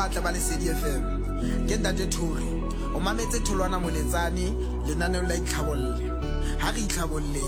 Batla ba le CDFM ke Ntate Thuri o mametse Tholwana Moletsane lenaneo la itlhabolle ha re itlhabolle.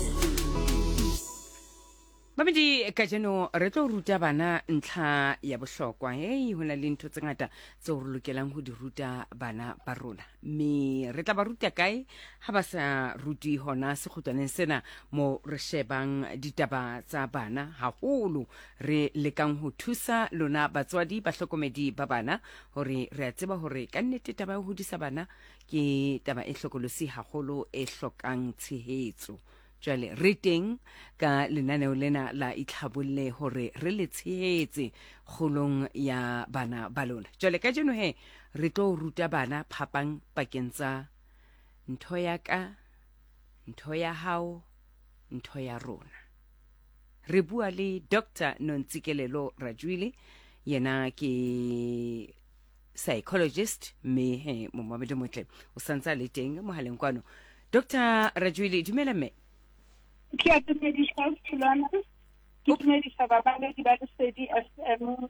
Babedi ka jeno re tlo ruta bana ntlha ya bohlokwa hona le ntho tse ngata tse re lokelang ho di ruta bana ba rona me re tla ba ruta kae ha ba sa ruti hona sekgutwaneng sena mo re shebang ditaba tsa bana haholo re lekang ho thusa lona batswadi ba hlokomedi ba bana hore re a tseba hore ka nnete taba ho hodisa bana ke taba e hlokolosi haholo e hlokang tshehetso. Jwale re teng ka lenaneo lena la itlhabolle hore re le tshehetse kgolong ya bana ba lona. Jwale ka jeno re tlo ruta bana phapang pakeng tsa ntho ya ka, ntho ya hao, ntho ya rona. Re bua le Dr. Nontsikelelo Rajwile, yena ke psychologist me mo Mamedi Motle o santsa le teng mohaleng kwano. Dr. Rajwile, dumela mme. Ke a dumedisa Tholwana ke dumedisa babadi ba lesedi FM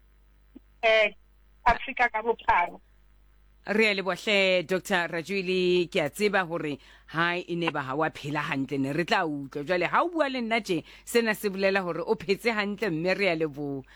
Africa ka bophara. Re le bohle Dr. Rajwile ke a tseba hore hai ine ba ha wa phela hantle ne re tla utlwa jwale ha o bua le nna tje sena se bolela hore o phetse hantle mme re a lebo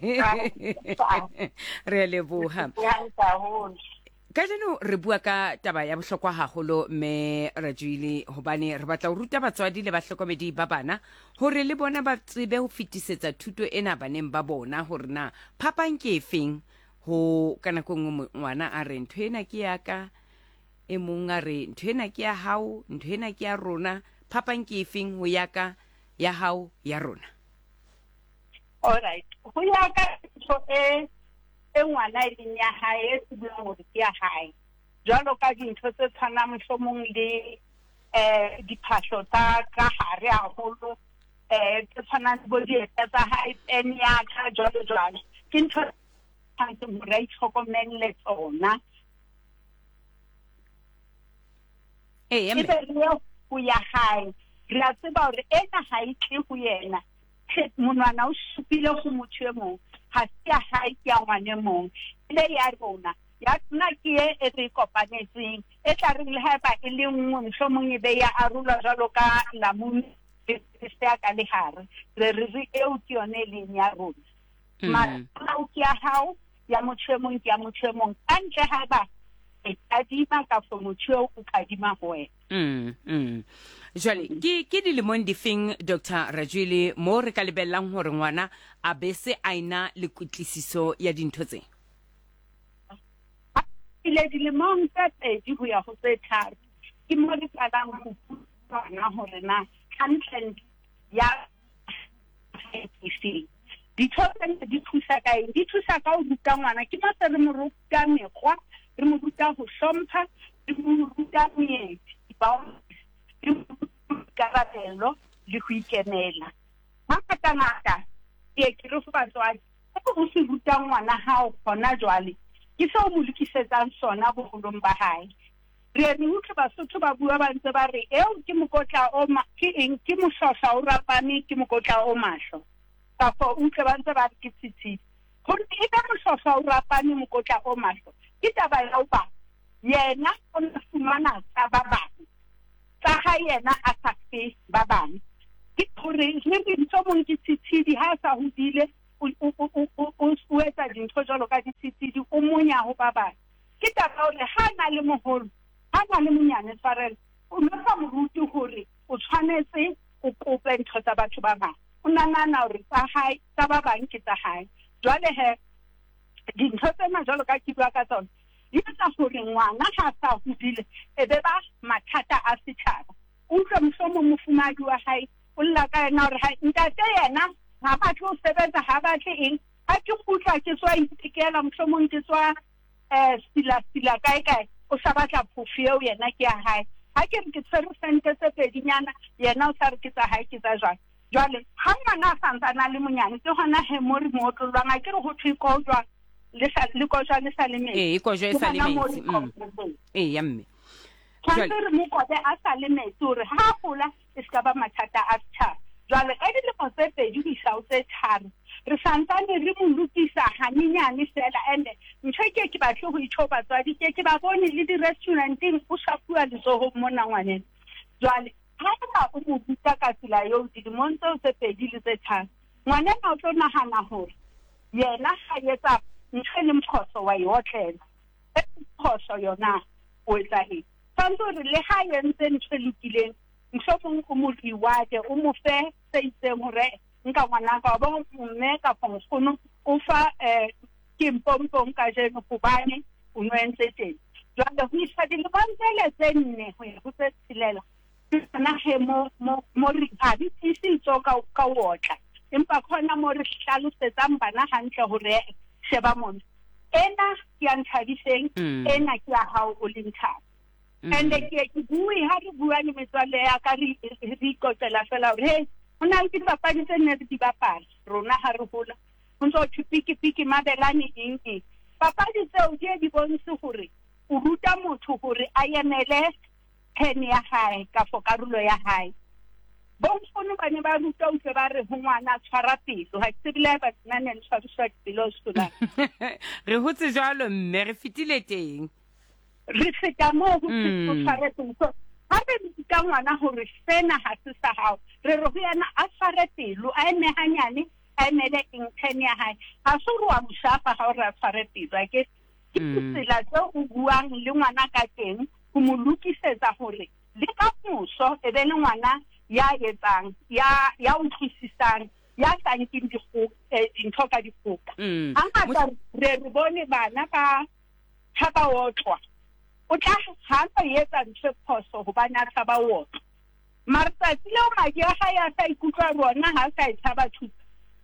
re a leboha. Ka jeno re bua ka taba ya bohlokwa haholo me Rajwile hobane re batla ho ruta batswadi le bahlokomedi ba bana hore le bona ba tsebe ho fetisetsa thuto ena baneng ba bona hore na phapang ke efeng ho kana go ngwana a re ntho ena ke ya ka e mong a re ntho ena ke ya hao ntho ena ke ya rona phapang ke efeng ho ya ka ya hao ya rona. All right, ho ya ka ngwana e leng ya hae se buang hore ke ya hae jwalo ka dintho tse tshwanang mohlomong le diphahlo tsa ka hare haholo tse tshwanang bo dieta tsa hae pen ya ka jwalo ke ntho tshwanetse hore a itlhokomelle tsona ho ya hae re a tseba hore ena ha e tle ho yena monwana o supile go motho e mong ha se ya hae ke ya ngwane mong ile ya rona ya tsena ke e re kopanetseng e tla re le haeba e le nngwe mohlomong e be ya arolwa jwalo ka lamune se ya ka lehare re eo ke yone leng ya rona mara o ke ya hao ya motho e mong ke ya motho e mong kantle haeba e kadima ka for motho o kadima ho wena. Jwale ke dilemong difeng Dr. Rajwile mo re ka lebellang hore ngwana a bese aina le kutlisiso ya dintho tse ile dilemong tse pedi ho ya ho tse tharo ke mo re qalang ho bana hore na content ya ditho di thusa ka eng di thusa ka ho ruta ngwana ke mo re mo ruta mekgwa re mo ruta ho hlompha re mo ruta meedi ba karabelo le go ikemela ngata ke re go batswadi go se ruta ngwana hao gona jwale ke se o mo lokisetsang sona bogolong ba hae re ne utlwe Basotho ba bua ba ntse ba re eo ke mokotla o ke eng ke mohlahla o rapame ke mokotla o mahlo ka fo utlwe ba ntse ba re ke tsitsi gore e ka mohlahla o rapame mokotla o mahlo ke taba ya ba yena o na fumana tsa ba bang tsa ha yena a sa fe ba bang ke gore re ntse mong ke tsitsi ha sa hodile o etsa dintho jwalo ka ditshitshidi o monya ho ba bang ke taba hore ha na le moholo ha na le monyane tshwarela o no sa moruti hore o tshwanetse o kope ntho tsa batho ba bang o nangana hore tsa hae tsa ba bang ke tsa hae jwale dintho tsena jwalo ka ke bua ka tsona di etsa hore ngwana ha sa hodile e be ba mathata a setjhaba utlwe mohlomong mofumadi wa hae o lla ka yena hore ntate yena ha batle ho sebetsa ha batle eng ha ke kgutla ke tswa itikela mohlomong ke tswa sila kae o sa batla phofu eo yena ke ya hae ha ke re ke tshwere sente tse pedinyana yena o sa re ke tsa hae ke tsa jwang jwale ha ngwana a santsana le monyane ke hona mo re mo otlolwang a ke re ho thwe kojwa le kojwa le sa le metsi kojwa e sa le metsi ya mme tshwantse re mo kote a sa le metsi hore ha gola e ska ba mathata a setjhaba jwale ka dilemo tse pedi ho isa ho tse tharo re santsane re mo lokisa hanyenyane fela and ntho ke batle go itsho batswadi ke ba bone le di-restauranteng o shapuwa letsogo mona ngwaneng jwale ha o mo buta ka tsela eo dilemong tseo tse pedi le tse tharo ngwanena o tlo nagana gore yena ga etsa ntho le mphoso wa yotlela mphoso yona o etsa eng tshwanetse gore le ga yentse ntho e lokileng mohlomong o mo reward o mo fe se itseng gore nka ngwana ka ba mme ka fonkgono o fa ke mpompong ka jeno gobane o nwentse teng jwale go isa dilemong tse nne go ya go tse tshelela na he mo re padi tshitso ka wotla empa khona mo re hlalosetsang bana hantle hore sheba mona ena ke a nthabiseng ena ke a hao o lentha and ke bui ha re bua le metswalle ya ka re ikotela fela hore hona le dipapadi tse nne di bapala rona ha re hola ho ntso piki mabelane eng papadi tseo di bonse hore o ruta motho hore a emele pen ya hae ka fokarulo ya hae bonkgono ba ne ba ruta utlwe ba re ho ngwana tshwara pelo ha ke bile ba tsena le tshwara pelo skola re hotse jalo mme re fitile teng re feta mo ho tshwara pelo ha re ka ngwana hore sena ha se sa hao re re ho yana a tshwara pelo a ene hanyane a emele pen ya hae ha se ro wa mshafa ha re a tshwara pelo ke tsela tso o buang le ngwana ka teng go mo lokisetsa hore le ka moso e be le ngwana ya etsang ya utlwisisang ya tsanking dintho ka dikgoka hangata re bone bana ka thaba wotlwa o tla hantsa yetsa ntse phoso hobane a thaba wotlwa martsatsi leo madi a ga ya sa ikutlwa rona ha sa ithaba thuta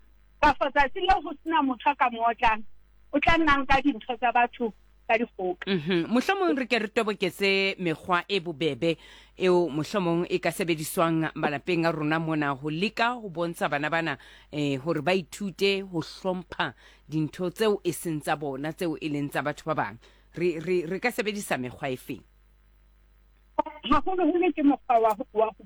ka fatsatsi leo go sena motho ka mootlang o tla nnang ka dintho tsa batho ka dikgoka mohlomong re ke re toboketse mekgwa e bobebe eo mohlomong e ka sebediswang malapeng a rona mona ho leka ho bontsha bana hore ba ithute ho hlompha dintho tseo e seng tsa bona tseo e leng tsa batho ba bang re ka sebedisa mekgwa e feng haholo ke mokgwa wa go bua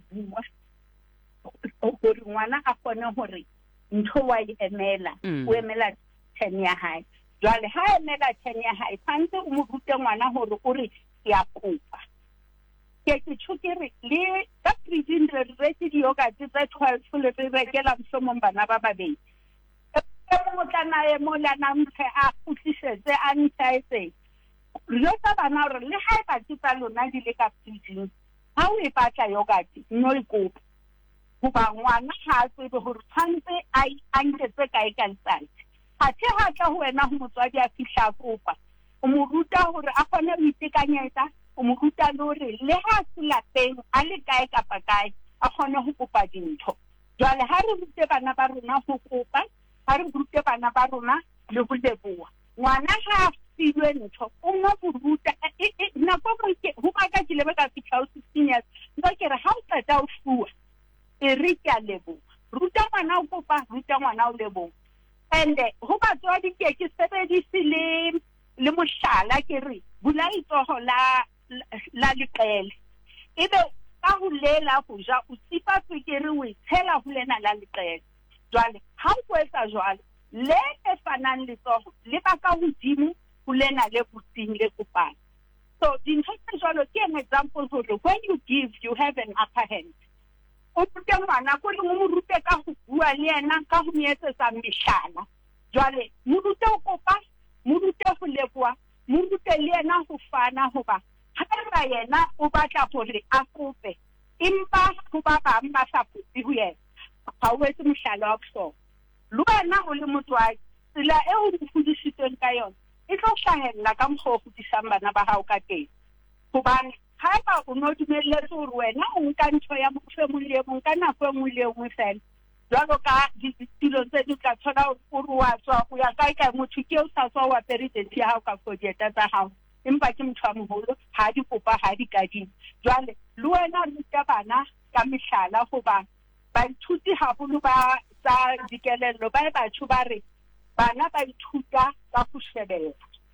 gore ngwana a kgone hore ntho wa e emela o emela pen ya hae jwale ha emela pen ya hae tshwanetse o mo rute ngwana hore o re ke a kopa ke tshukere le ka prison re rete di-yogurt tse 12 le re rekela mohlomong bana ba babedi mo tlana e mo lana mphe a kgutlisetse a nthaetse re tsa bana hore le ha e ba tsa lona di le ka prison ha o e batla yogurt no e kopa hoba ngwana ha a tsebe hore tshwanetse a nketse kae ka letsatsi ha tla ho wena ho motswadi a fihla kopa o mo ruta hore a kgone ho itekanyetsa o mo ruta le hore le ha se lapeng a le kae kapa kae a kgone ho kopa dintho jwale ha re rute bana ba rona ho kopa ha re rute bana ba rona le ho leboha ngwana ha filwe ntho o mo ruta nako ho ba ka dilebe ka fihla 16 years nka ke re ha o tsata o fuwa e re ke a leboha ruta ngwana o kopa ruta ngwana o leboha and ho batswadi ke sebedise le mohlala ke re bula itsoho la leqele ebe ka ho lela go ja o tsipa tswekere o itshela ho lena la leqele jwale ha o etsa jwalo le e fanang letsoho le ba ka hodimo ho lena le butsing le kopana so dintho tse jwalo ke an example hore when you give you have an upper hand o rute ngwana ko le mo rute ka go bua le yena ka go mietsetsa mehlala jwale mo rute o kopa mo rute go leboa mo rute le yena go fana hoba ha ba yena o batla gore a kope impa go ba bang ba sa kope ho yena ha o etse mohlala wa so le wena o le motswadi tsela e o fudisitsweng ka yona e tlo hlahella ka mokgwa go disang bana ba hao ka teng hobane ha ba o no dumelletse hore wena o nka ntho ya mofemo le mo nka nako e nngwe le nngwe fela jwalo ka ditilo tse di tla thola o re wa tswa o ya kae kae motho ke o sa tswa wa president ya hao ka dieta tsa hao empa ke motho a moholo ha di kopa ha di kadimo jwale le wena re ruta bana ka mehlala hoba ba ithuti haholo ba tsa dikelello ba batho ba re bana ba ithuta ka go shebela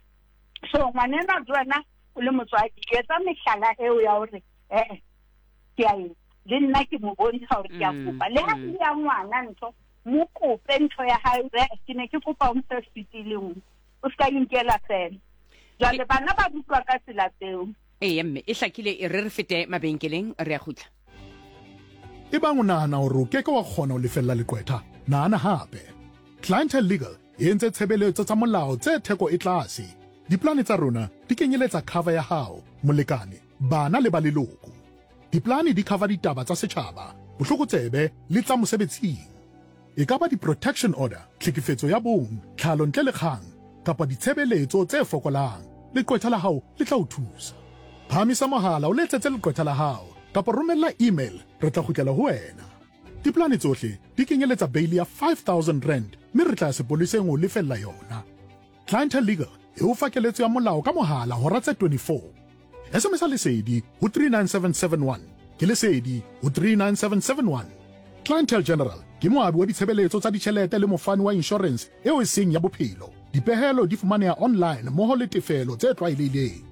so ngwanena jwana o le motswadi ke etsa mehlala eo ya hore ke a le nna ke mo bontsha hore ke a kopa le ha ya ngwana ntho mo kope ntho ya hae ke ne ke kopa o mfe setileng o ska inkela fela jwale bana ba rutwa ka tsela tseo mme e hlakile e re fete mabenkeleng re a khutla e bang o nahana hore o keke wa kgona ho lefella leqwetha nahana hape Clientele Legal e entse tshebeletso tsa molao tse theko e tlase diplane tsa rona di kenyeletsa cover ya hao molekane bana le ba leloko diplane di cover ditaba tsa setjhaba bohlokotsebe le tsa mosebetsing e ka ba di-protection order tlhekefetso ya bong tlhalo ntle le kgang kapa ditshebeletso tse fokolang leqwetha la hao le tla o thusa phamisa mohala o letsetse leqwetha la hao kapa romella email re tla kgutlela ho wena diplane tsohle di kenyeletsa bail ya 5,000 rand mme re tla sepoleseng o lefella yona Clientele Legal e o fa keletso ya molao ka mohala hora tse 24 SMS lesedi ho 39771 ke lesedi ho 39771 Clientele General ke moabi wa ditshebeletso tsa ditjhelete le mofani wa insurance eo e seng ya bophelo dipehelo di fumaneha online mmoho le tefelo tse tlwaelehileng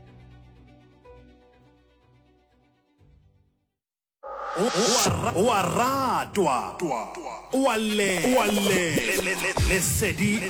wa ratwa wa le Lesedi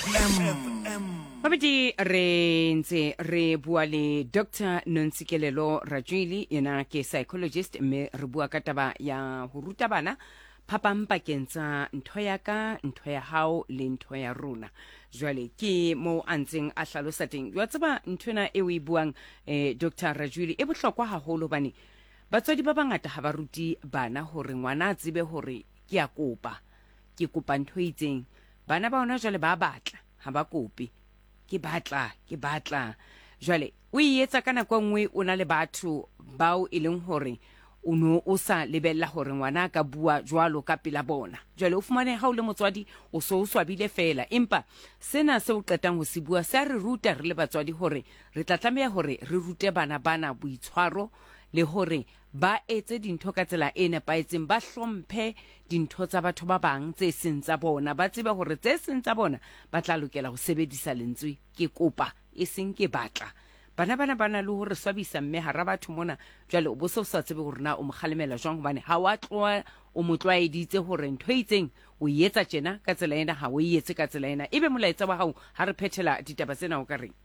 FM Babedi re ntse re bua le Dr. Nontsikelelo Rajwili yena ke psychologist mme re bua ka taba ya ho ruta bana phapang pakeng tsa ntho ya ka ntho ya hao le ntho ya rona jwale ke mo antseng a hlalosa teng wa tseba nthona e o e buang Dr. Rajwili e bohlokwa haholo bane batswadi ba bangata ha ba ruti bana hore ngwana a tsebe hore ke a kopa ke kopa ntho e itseng bana ba ona jwale ba batla ha ba kope ke batla jwale o etsa kana kwa nngwe o na le batho bao e leng hore o no o sa lebella hore ngwana ka bua jwalo ka pela bona jwale o fumane ha o le motswadi o so o swabile fela empa sena se o qetang ho se bua se re ruta re le batswadi hore re tla tlameha hore re rute bana boitshwaro le hore ba etse dintho ka tsela e nepaetseng ba hlomphe dintho tsa batho ba bang tse seng tsa bona ba tseba hore tse seng tsa bona ba tla lokela ho sebedisa lentswe ke kopa e seng ke batla bana le hore swabisa mme hara batho mona jwale o boso sa tsebe hore na o moghalemela jwang hobane ha wa tloa o motlaeditse hore ntho e itseng o etsa tjena ka tsela ena ha o etse ka tsela ena ebe molaetsa wa hao ha re phethela ditaba tsena o ka reng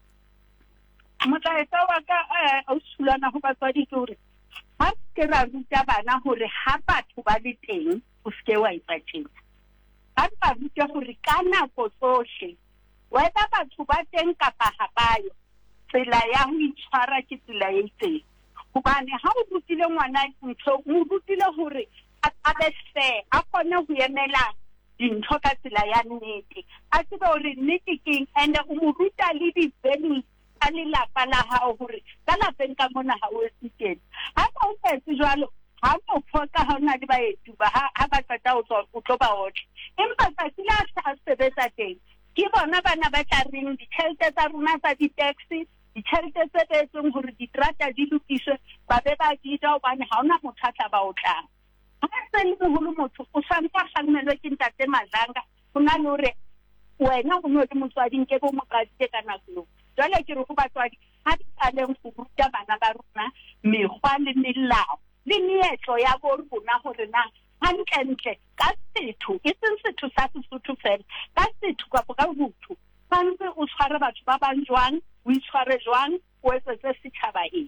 motlaetsa wa ka o sulana ho batswadi ke hore ha ke ra ruta bana hore ha batho ba le teng o ske wa ipatshela ha ba ruta hore ka nako tsohle wena batho ba teng kapa ha bayo tsela ya ho itshwara ke tsela e itseng hobane ha o rutile ngwana ntho o rutile hore a be fair a kgone ho emela dintho ka tsela ya nnete a tsebe hore nnete keng and o mo ruta le di-values a lelapa la hao hore ka lapeng ka mona ha o esiteng ha o fetse jwalo ha o phoka ha ona le baeti ba ha ba qeta o tlo ba otle empa tsatsi la sa sebetsa teng ke bona bana ba tla reng ditjhelete tsa rona tsa di-taxi ditjhelete tse betseng hore diterata di lokiswe ba be ba di ja hobane ha ona motho a tla ba o tlang ha se le moholo motho o santsa kgalmelwe ke ntate Madlanga ho na le hore wena o no le motswadi nke bo moqadile ka nako jwale ke re go batswadi ha di tsaleng go ruta bana ba rona mekgwa le melao le meetlo ya bo rona hore na hantle ka setho e seng setho sa Sesotho fela ka setho ka botho tshwanetse o tshware batho ba bang jwang o itshware jwang o etsetse setjhaba eng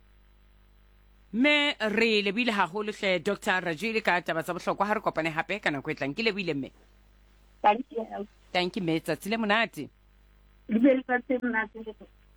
me re lebile haholo hle Dr. Rajwili ka taba tsa bohlokwa ha re kopane hape kana go etlang ke lebile mme thank you me tsatsile monate le be le tsatsile monate